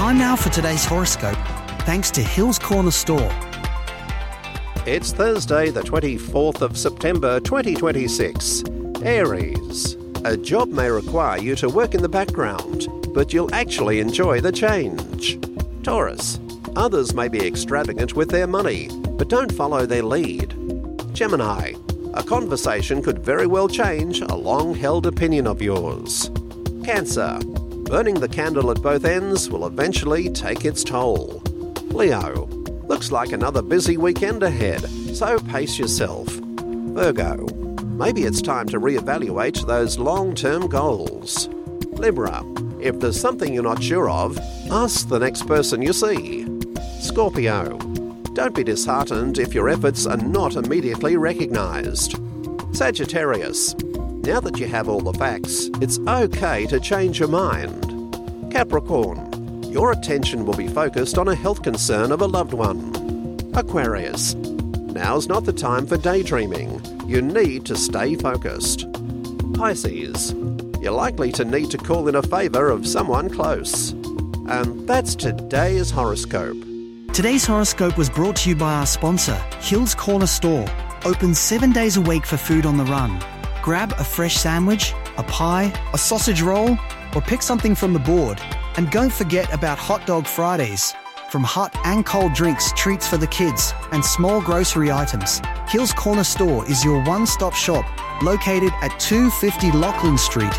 Time now for today's horoscope, thanks to Hills Corner Store. It's Thursday, the 24th of September 2026. Aries. A job may require you to work in the background, but you'll actually enjoy the change. Taurus. Others may be extravagant with their money, but don't follow their lead. Gemini. A conversation could very well change a long-held opinion of yours. Cancer. Burning the candle at both ends will eventually take its toll. Leo. Looks like another busy weekend ahead, so pace yourself. Virgo. Maybe it's time to reevaluate those long-term goals. Libra. If there's something you're not sure of, ask the next person you see. Scorpio. Don't be disheartened if your efforts are not immediately recognised. Sagittarius. Now that you have all the facts, it's okay to change your mind. Capricorn. Your attention will be focused on a health concern of a loved one. Aquarius. Now's not the time for daydreaming. You need to stay focused. Pisces. You're likely to need to call in a favour of someone close. And that's today's horoscope. Today's horoscope was brought to you by our sponsor, Hills Corner Store. Open 7 days a week for food on the run. Grab a fresh sandwich, a pie, a sausage roll, or pick something from the board. And don't forget about Hot Dog Fridays. From hot and cold drinks, treats for the kids, and small grocery items, Hills Corner Store is your one-stop shop, located at 250 Lachlan Street.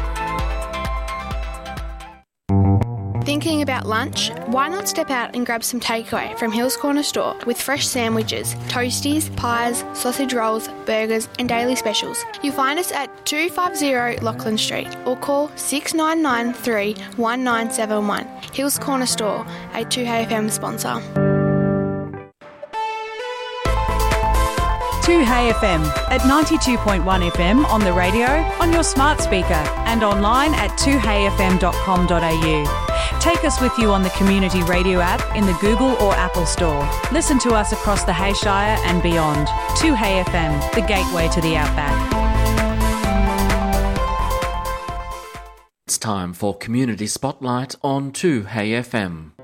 Thinking about lunch? Why not step out and grab some takeaway from Hills Corner Store with fresh sandwiches, toasties, pies, sausage rolls, burgers and daily specials. You'll find us at 250 Lachlan Street or call 6993 1971. Hills Corner Store, a 2HFM sponsor. 2HFM at 92.1 FM on the radio, on your smart speaker and online at 2HFM.com.au. Take us with you on the Community Radio app in the Google or Apple Store. Listen to us across the Hayshire and beyond. 2HFM, the gateway to the outback. It's time for Community Spotlight on 2HFM.